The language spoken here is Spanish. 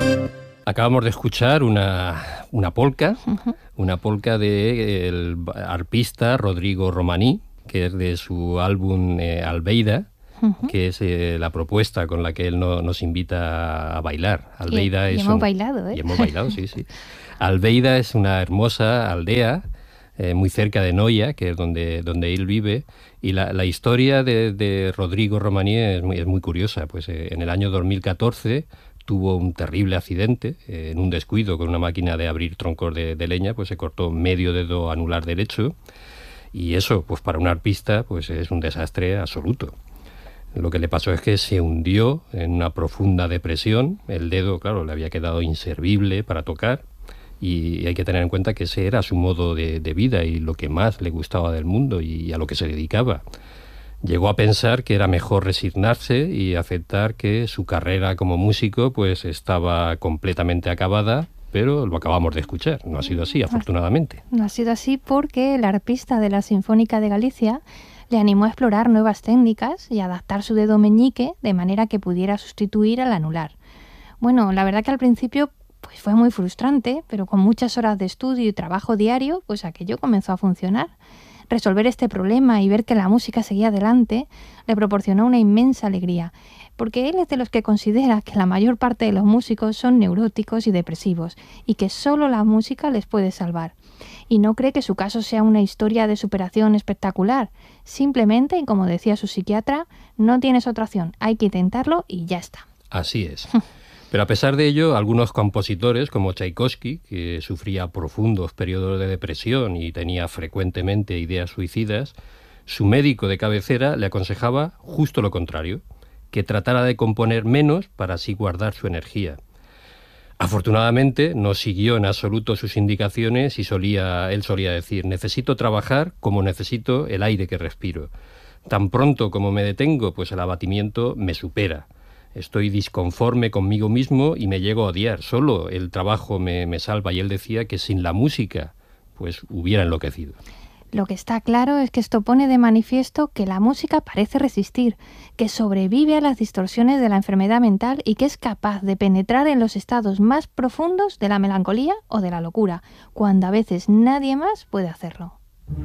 Acabamos de escuchar una polca, una polca del arpista Rodrigo Romaní, que es de su álbum Albeida, que es la propuesta con la que él nos invita a bailar. Albeida y hemos bailado, ¿eh? Y hemos bailado, sí. Albeida es una hermosa aldea muy cerca de Noia, que es donde él vive, y la historia de Rodrigo Romaní es muy curiosa. Pues en el año 2014 tuvo un terrible accidente en un descuido con una máquina de abrir troncos de leña, pues se cortó medio dedo anular derecho, y eso, pues para un arpista, pues es un desastre absoluto. Lo que le pasó es que se hundió en una profunda depresión, el dedo, claro, le había quedado inservible para tocar, y hay que tener en cuenta que ese era su modo de vida y lo que más le gustaba del mundo y a lo que se dedicaba. Llegó a pensar que era mejor resignarse y aceptar que su carrera como músico pues estaba completamente acabada, pero lo acabamos de escuchar. No ha sido así, afortunadamente. No ha sido así porque el arpista de la Sinfónica de Galicia le animó a explorar nuevas técnicas y adaptar su dedo meñique de manera que pudiera sustituir al anular. Bueno, la verdad que al principio pues fue muy frustrante, pero con muchas horas de estudio y trabajo diario, pues aquello comenzó a funcionar. Resolver este problema y ver que la música seguía adelante le proporcionó una inmensa alegría, porque él es de los que considera que la mayor parte de los músicos son neuróticos y depresivos y que solo la música les puede salvar. Y no cree que su caso sea una historia de superación espectacular. Simplemente, y como decía su psiquiatra, no tienes otra opción, hay que intentarlo y ya está. Así es. Pero a pesar de ello, algunos compositores, como Tchaikovsky, que sufría profundos periodos de depresión y tenía frecuentemente ideas suicidas, su médico de cabecera le aconsejaba justo lo contrario, que tratara de componer menos para así guardar su energía. Afortunadamente, no siguió en absoluto sus indicaciones y él solía decir: necesito trabajar como necesito el aire que respiro. Tan pronto como me detengo, pues el abatimiento me supera. Estoy disconforme conmigo mismo y me llego a odiar. Solo el trabajo me salva. Y él decía que sin la música, pues hubiera enloquecido. Lo que está claro es que esto pone de manifiesto que la música parece resistir, que sobrevive a las distorsiones de la enfermedad mental y que es capaz de penetrar en los estados más profundos de la melancolía o de la locura, cuando a veces nadie más puede hacerlo.